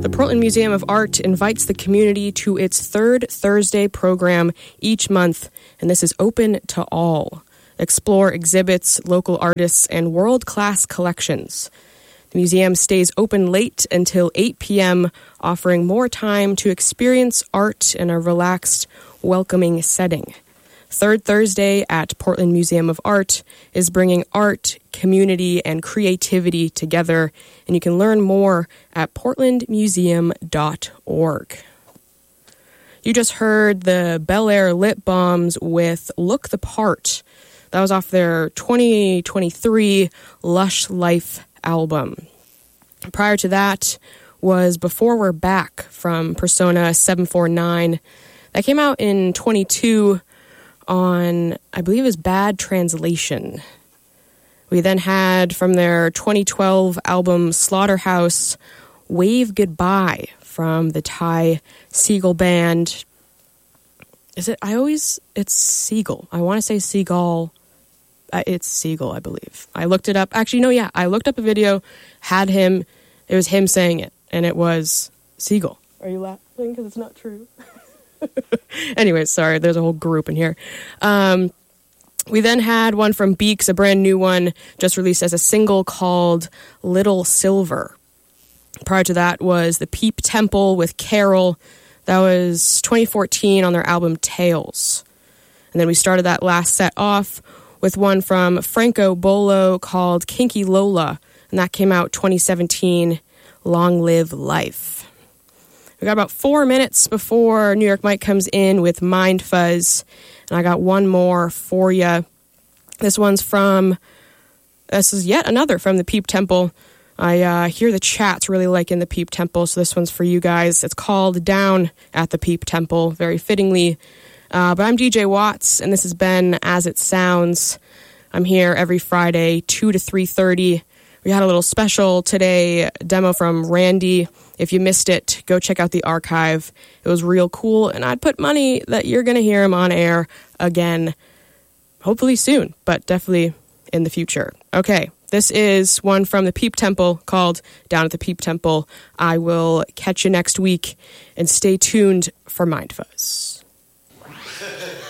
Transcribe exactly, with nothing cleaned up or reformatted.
The Portland Museum of Art invites the community to its third Thursday program each month, and this is open to all. Explore exhibits, local artists, and world-class collections. The museum stays open late until eight p.m., offering more time to experience art in a relaxed, welcoming setting. Third Thursday at Portland Museum of Art is bringing art, community, and creativity together, and you can learn more at portland museum dot org. You just heard the Bel Air Lip Bombs with Look the Part. That was off their twenty twenty-three Lush Life album. Prior to that was Before We're Back from Persona seven four nine. That came out in twenty-two on, I believe it was Bad Translation. We then had from their twenty twelve album Slaughterhouse, Wave Goodbye from the Thai Seagull Band. Is it, I always, it's Seagull. I want to say Seagull. Uh, it's Seagull, I believe. I looked it up. Actually, no, yeah, I looked up a video, had him, it was him saying it, and it was Seagull. Are you laughing because it's not true? Anyways, sorry, there's a whole group in here. Um, we then had one from Beaks, a brand new one, just released as a single called Little Silver. Prior to that was The Peep Temple with Carol. That was twenty fourteen on their album Tales. And then we started that last set off with one from Franco Bolo called Kinky Lola, and that came out twenty seventeen, Long Live Life. We got about four minutes before New York Mike comes in with Mind Fuzz, and I got one more for you. This one's from, this is yet another from the Peep Temple. I uh, hear the chat's really liking the Peep Temple, so this one's for you guys. It's called Down at the Peep Temple, very fittingly. Uh, but I'm D J Watts, and this has been As It Sounds. I'm here every Friday, two to three thirty. We had a little special today, demo from Randy. If you missed it, go check out the archive. It was real cool, and I'd put money that you're going to hear him on air again, hopefully soon, but definitely in the future. Okay, this is one from the Peep Temple called Down at the Peep Temple. I will catch you next week, and stay tuned for Mind Fuzz.